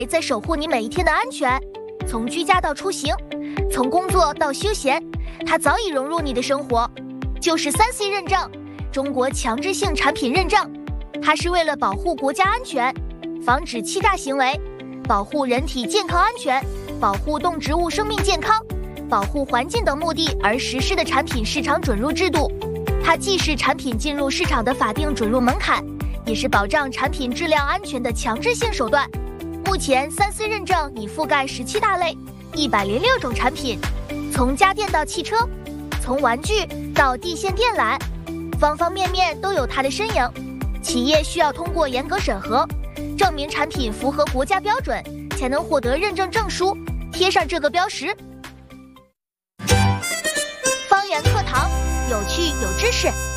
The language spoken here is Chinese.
在守护你每一天的安全。从居家到出行，从工作到休闲，它早已融入你的生活。就是3C 认证，中国强制性产品认证。它是为了保护国家安全，防止欺诈行为，保护人体健康安全，保护动植物生命健康，保护环境等目的而实施的产品市场准入制度。它既是产品进入市场的法定准入门槛，也是保障产品质量安全的强制性手段。目前3C 认证已覆盖17大类，106种产品，从家电到汽车，从玩具到地线电缆，方方面面都有它的身影。企业需要通过严格审核，证明产品符合国家标准，才能获得认证证书，贴上这个标识。方圆课堂，有趣有知识。